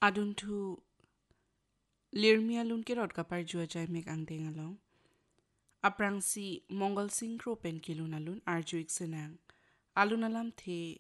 Adun thu lirmia lun kirot kapar jua jai mek ang deng along. Aprang si Mongol singkro pen kilun alun arju iksenang. Alun alam the